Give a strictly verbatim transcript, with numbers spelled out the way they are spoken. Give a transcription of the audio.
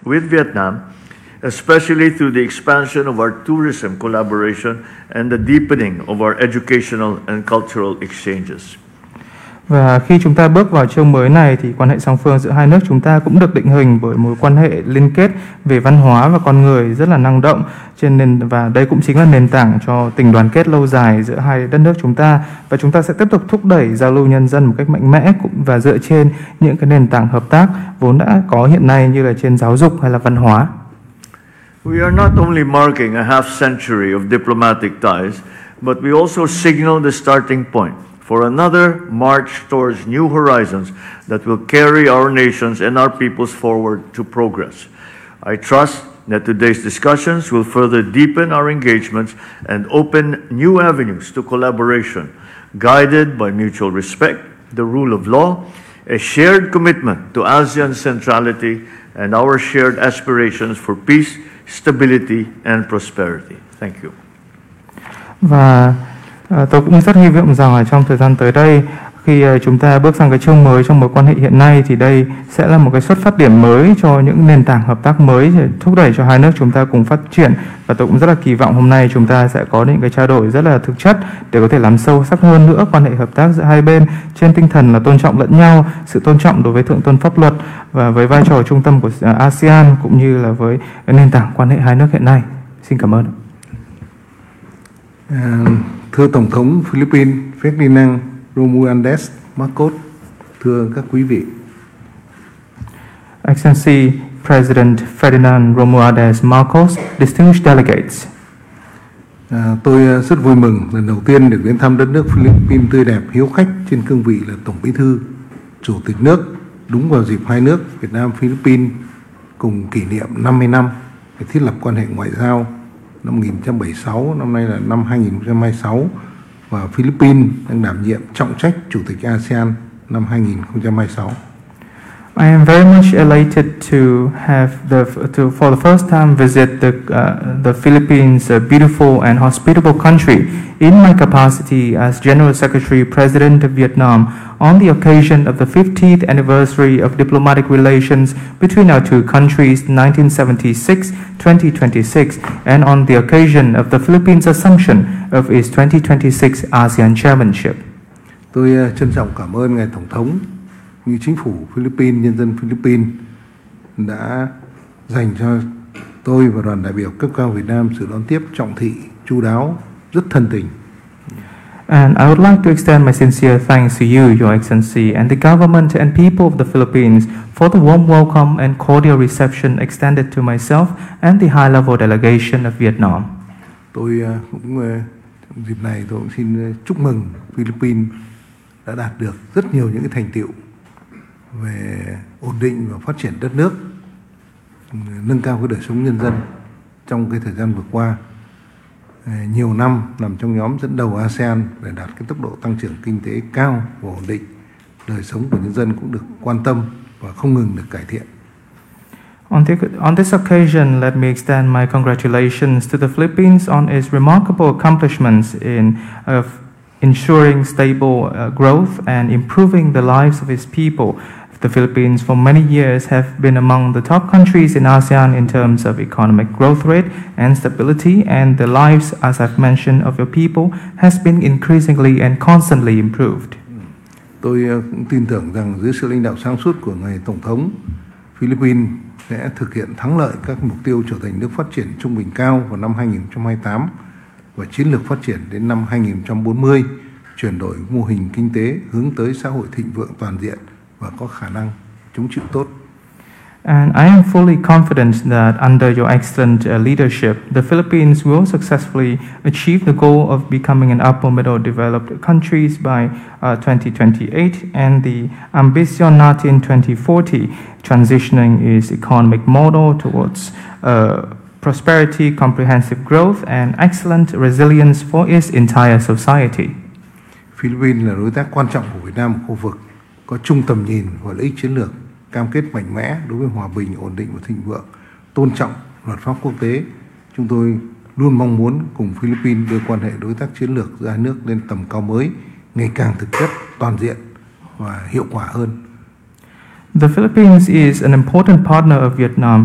with Vietnam, especially through the expansion of our tourism collaboration and the deepening of our educational and cultural exchanges. Và khi chúng ta bước vào chương mới này thì quan hệ song phương giữa hai nước chúng ta cũng được định hình bởi mối quan hệ liên kết về văn hóa và con người rất là năng động, trên nền và đây cũng chính là nền tảng cho tình đoàn kết lâu dài giữa hai đất nước chúng ta, và chúng ta sẽ tiếp tục thúc đẩy giao lưu nhân dân một cách mạnh mẽ và dựa trên những cái nền tảng hợp tác vốn đã có hiện nay như là trên giáo dục hay là văn hóa. We are not only marking a half century of diplomatic ties, but we also signal the starting point for another march towards new horizons that will carry our nations and our peoples forward to progress. I trust that today's discussions will further deepen our engagements and open new avenues to collaboration, guided by mutual respect, the rule of law, a shared commitment to ASEAN centrality, and our shared aspirations for peace, stability, and prosperity. Thank you. Và À, tôi cũng rất hy vọng rằng là trong thời gian tới đây, khi uh, chúng ta bước sang cái chương mới trong mối quan hệ hiện nay, thì đây sẽ là một cái xuất phát điểm mới cho những nền tảng hợp tác mới để thúc đẩy cho hai nước chúng ta cùng phát triển. Và tôi cũng rất là kỳ vọng hôm nay chúng ta sẽ có những cái trao đổi rất là thực chất để có thể làm sâu sắc hơn nữa quan hệ hợp tác giữa hai bên trên tinh thần là tôn trọng lẫn nhau, sự tôn trọng đối với thượng tôn pháp luật và với vai trò trung tâm của uh, ASEAN cũng như là với nền tảng quan hệ hai nước hiện nay. Xin cảm ơn. Uh... Thưa Tổng thống Philippines Ferdinand Romualdez Marcos, thưa các quý vị. Excellency President Ferdinand Romualdez Marcos, distinguished delegates. À, tôi rất vui mừng lần đầu tiên được đến thăm đất nước Philippines tươi đẹp hiếu khách trên cương vị là Tổng Bí thư, Chủ tịch nước, đúng vào dịp hai nước Việt Nam Philippines cùng kỷ niệm năm mươi năm để thiết lập quan hệ ngoại giao năm một nghìn chín trăm bảy mươi sáu, năm nay là năm hai nghìn không trăm hai mươi sáu, và Philippines đang đảm nhiệm trọng trách Chủ tịch ASEAN năm hai nghìn không trăm hai mươi sáu. I am very much elated to have the to for the first time visit the uh, the Philippines, a beautiful and hospitable country, in my capacity as General Secretary President of Vietnam on the occasion of the fiftieth anniversary of diplomatic relations between our two countries, nineteen seventy-six to twenty twenty-six, and on the occasion of the Philippines' assumption of its twenty twenty-six ASEAN chairmanship. Tôi trân trọng cảm ơn ngài Tổng thống, như chính phủ Philippines, nhân dân Philippines đã dành cho tôi và đoàn đại biểu cấp cao Việt Nam sự đón tiếp trọng thị, chu đáo, rất thân tình. And I would like to extend my sincere thanks to you, Your Excellency, and the government and people of the Philippines for the warm welcome and cordial reception extended to myself and the high-level delegation of Vietnam. Tôi cũng dịp này tôi cũng xin chúc mừng Philippines đã đạt được rất nhiều những cái thành tựu về ổn định và phát triển đất nước, nâng cao cái đời sống nhân dân trong cái thời gian vừa qua. Nhiều năm nằm trong nhóm dẫn đầu ASEAN để đạt cái tốc độ tăng trưởng kinh tế cao và ổn định, đời sống của nhân dân cũng được quan tâm và không ngừng được cải thiện. On, the, on this occasion, let me extend my congratulations to the Philippines on its remarkable accomplishments in uh, ensuring stable uh, growth and improving the lives of its people. The Philippines for many years have been among the top countries in ASEAN in terms of economic growth rate and stability, and the lives, as I've mentioned, of your people has been increasingly and constantly improved. Tôi cũng tin tưởng rằng dưới sự lãnh đạo sáng suốt của ngài Tổng thống, Philippines sẽ thực hiện thắng lợi các mục tiêu trở thành nước phát triển trung bình cao vào năm hai nghìn không trăm hai mươi tám và chiến lược phát triển đến năm hai nghìn không trăm bốn mươi, chuyển đổi mô hình kinh tế hướng tới xã hội thịnh vượng toàn diện và có khả năng chống chịu tốt. And I am fully confident that under your excellent uh, leadership, the Philippines will successfully achieve the goal of becoming an upper middle developed countries by uh, twenty twenty-eight, and the Ambition Natin twenty forty, transitioning its economic model towards uh, prosperity, comprehensive growth, and excellent resilience for its entire society. Philippines là đối tác quan trọng của Việt Nam ở khu vực, có chung tầm nhìn và lợi ích chiến lược, cam kết mạnh mẽ đối với hòa bình, ổn định và thịnh vượng, tôn trọng luật pháp quốc tế. Chúng tôi luôn mong muốn cùng Philippines đưa quan hệ đối tác chiến lược giữa hai nước lên tầm cao mới, ngày càng thực chất, toàn diện và hiệu quả hơn. The Philippines is an important partner of Vietnam